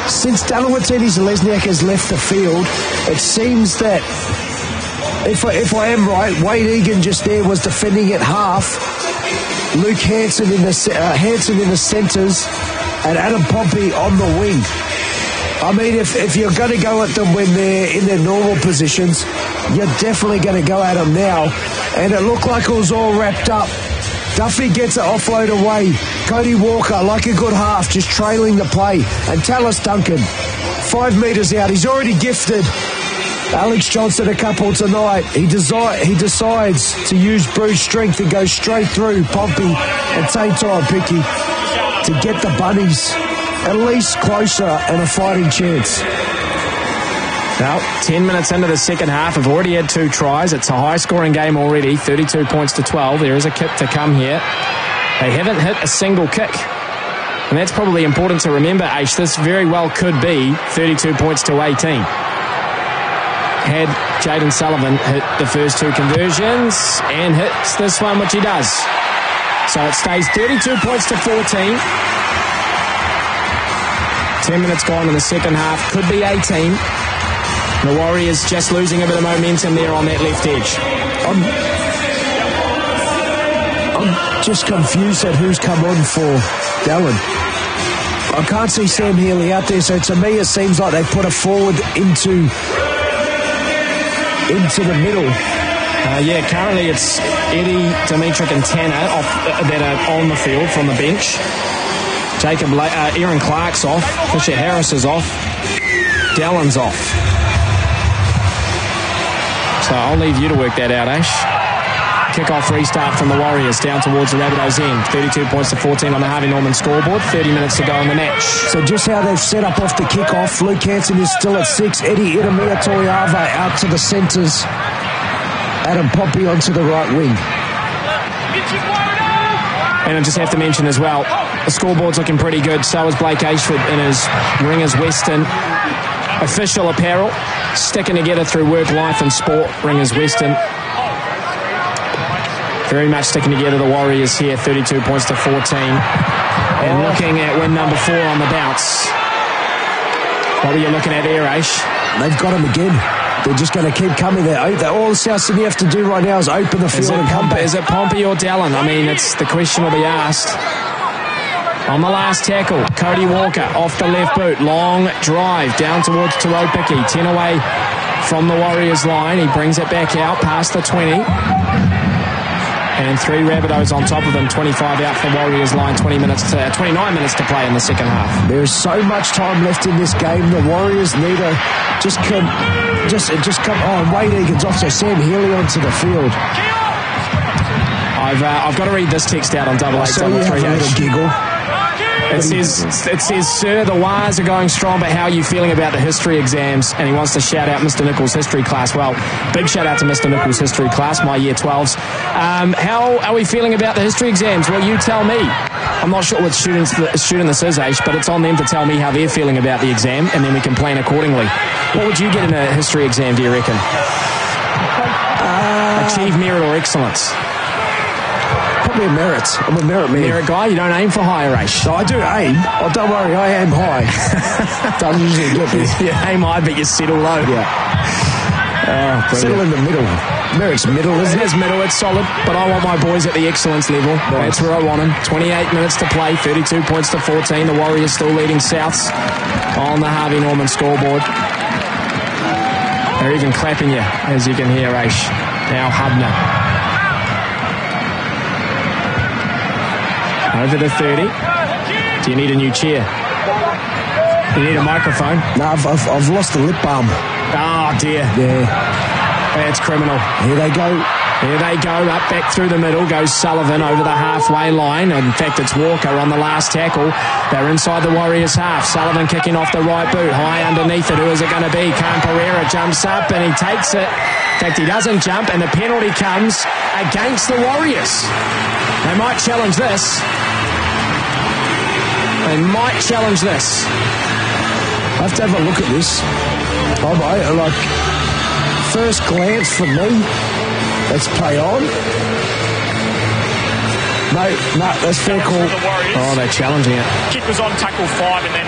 since Dalawatini-Zalesniak has left the field, it seems that, if I am right, Wade Egan just there was defending at half, Luke Hanson in the centres, and Adam Pompey on the wing. I mean, if you're going to go at them when they're in their normal positions, you're definitely going to go at them now. And it looked like it was all wrapped up. Duffy gets an offload away. Cody Walker, like a good half, just trailing the play. And Tallis Duncan, 5 metres out. He's already gifted Alex Johnson a couple tonight. He decides to use Bruce strength and go straight through Pompey and Taintai Picky to get the Bunnies at least closer and a fighting chance. Well, 10 minutes into the second half, have already had 2 tries. It's a high-scoring game already, 32 points to 12. There is a kick to come here. They haven't hit a single kick. And that's probably important to remember, Aish. This very well could be 32 points to 18. Had Jaden Sullivan hit the first 2 conversions and hits this one, which he does. So it stays 32 points to 14. 10 minutes gone in the second half. Could be 18. The Warriors just losing a bit of momentum there on that left edge. I'm just confused at who's come on for Dallin. I can't see Sam Healy out there, so to me it seems like they put a forward into the middle. Currently it's Eddie, Dimitrik and Tanner that are on the field from the bench. Aaron Clark's off. Fisher Harris is off. Dallin's off. So I'll leave you to work that out, Ash. Kick-off restart from the Warriors down towards the Rabbitohs end. 32 points to 14 on the Harvey Norman scoreboard. 30 minutes to go in the match. So just how they've set up off the kick-off, Luke Hanson is still at 6. Eddie Idamia Toiava out to the centres. Adam Pompey onto the right wing. And I just have to mention as well, the scoreboard's looking pretty good. So is Blake Ashford in his Ringers Western official apparel. Sticking together through work, life and sport. Ringers Western. Very much sticking together, the Warriors here. 32 points to 14. And looking at win number 4 on the bounce. What were you looking at there, Aish? They've got him again. They're just going to keep coming there. All South Sydney have to do right now is open the field and come back. Is it Pompey or Dallin? I mean, it's the question will be asked. On the last tackle, Cody Walker off the left boot. Long drive down towards Turopiki. 10 away from the Warriors line. He brings it back out past the 20. And 3 Rabbitohs on top of him. 25 out for the Warriors line. 29 minutes to play in the second half. There is so much time left in this game. The Warriors need to just come. Oh, Wade Egan's off, so Sam Healy onto the field. I've got to read this text out on 8833. Giggle. It says, sir, the wires are going strong, but how are you feeling about the history exams? And he wants to shout out Mr. Nichols' history class. Well, big shout out to Mr. Nichols' history class, my year 12s. How are we feeling about the history exams? Well, you tell me. I'm not sure what student this is, Aish, but it's on them to tell me how they're feeling about the exam, and then we can plan accordingly. What would you get in a history exam, do you reckon? Achieve merit or excellence? Probably a merit. I'm a merit man. Merit guy? You don't aim for higher, Aish? No, I do aim. Oh, don't worry, I aim high. Don't usually get there. You aim high, but you settle low. Yeah. Settle in the middle. Merit's middle, isn't it? It is middle, it's solid, but I want my boys at the excellence level. Nice. That's where I want them. 28 minutes to play, 32 points to 14. The Warriors still leading Souths on the Harvey Norman scoreboard. They're even clapping you, as you can hear, Aish. Now Hubner. Over the 30. Do you need a new chair? You need a microphone? No, I've lost the lip balm. Oh, dear. Yeah. That's criminal. Here they go. Here they go. Up back through the middle goes Sullivan over the halfway line. In fact, it's Walker on the last tackle. They're inside the Warriors' half. Sullivan kicking off the right boot. High underneath it. Who is it going to be? Khan Pereira jumps up and he takes it. In fact, he doesn't jump, and the penalty comes against the Warriors. They might challenge this. They might challenge this. I have to have a look at this. First glance for me, let's play on. No, that's fair call. Oh, they're challenging it. Kick was on tackle 5 and then